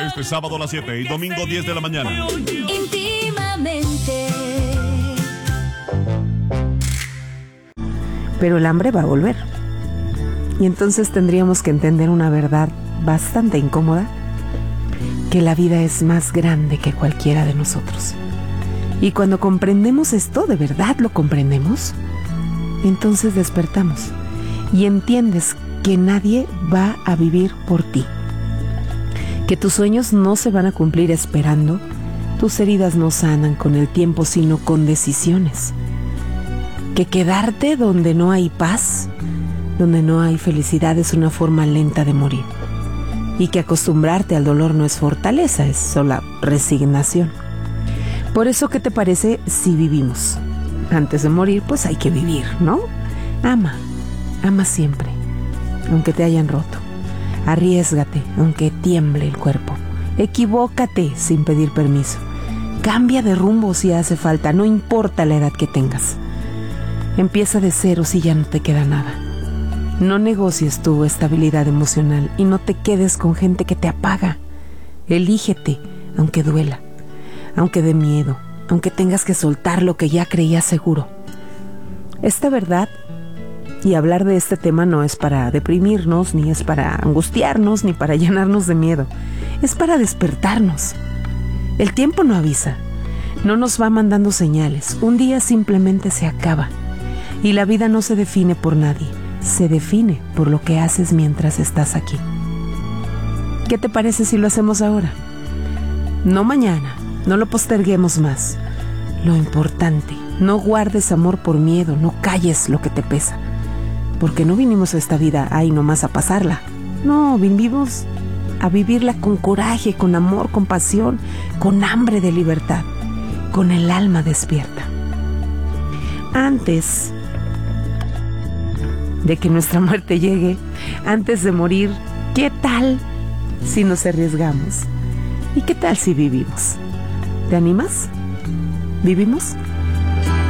Este sábado a las 7 y domingo 10 de la mañana. Íntimamente. Pero el hambre va a volver. Y entonces tendríamos que entender una verdad bastante incómoda, que la vida es más grande que cualquiera de nosotros. Y cuando comprendemos esto, de verdad lo comprendemos, entonces despertamos y entiendes que nadie va a vivir por ti, que tus sueños no se van a cumplir esperando, tus heridas no sanan con el tiempo, sino con decisiones, que quedarte donde no hay paz, donde no hay felicidad, es una forma lenta de morir, y que acostumbrarte al dolor no es fortaleza, es sola resignación. Por eso, ¿qué te parece si vivimos? Antes de morir, pues hay que vivir, ¿no? Ama siempre, aunque te hayan roto. Arriésgate, aunque tiemble el cuerpo. Equivócate sin pedir permiso. Cambia de rumbo si hace falta, no importa la edad que tengas. Empieza de cero si ya no te queda nada. No negocies tu estabilidad emocional y no te quedes con gente que te apaga. Elígete, aunque duela, aunque dé miedo, aunque tengas que soltar lo que ya creías seguro. Esta verdad y hablar de este tema no es para deprimirnos, ni es para angustiarnos, ni para llenarnos de miedo. Es para despertarnos. El tiempo no avisa, no nos va mandando señales. Un día simplemente se acaba. Y la vida no se define por nadie, se define por lo que haces mientras estás aquí. ¿Qué te parece si lo hacemos ahora? No mañana, no lo posterguemos más. Lo importante, no guardes amor por miedo, no calles lo que te pesa. Porque no vinimos a esta vida ahí nomás a pasarla. No, vinimos a vivirla con coraje, con amor, con pasión, con hambre de libertad, con el alma despierta. Antes de que nuestra muerte llegue, antes de morir, ¿qué tal si nos arriesgamos? ¿Y qué tal si vivimos? ¿Te animas? ¿Vivimos?